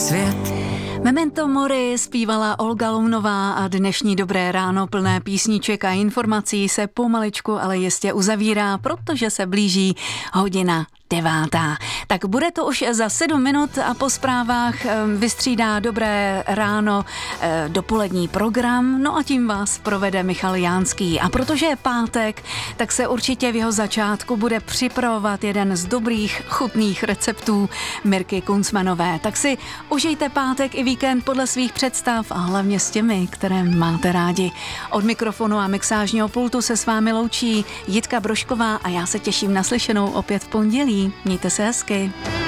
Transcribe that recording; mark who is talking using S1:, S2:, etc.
S1: svět.
S2: Memento mori zpívala Olga Lounová a dnešní Dobré ráno plné písniček a informací se pomaličku, ale jistě uzavírá, protože se blíží 9:00. Tak bude to už za 7 minut a po zprávách vystřídá Dobré ráno dopolední program, no a tím vás provede Michal Jánský. A protože je pátek, tak se určitě v jeho začátku bude připravovat jeden z dobrých chutných receptů Mirky Kunzmanové. Tak si užijte pátek i víkend podle svých představ a hlavně s těmi, které máte rádi. Od mikrofonu a mixážního pultu se s vámi loučí Jitka Brožková a já se těším na slyšenou opět v pondělí. Mějte se hezky.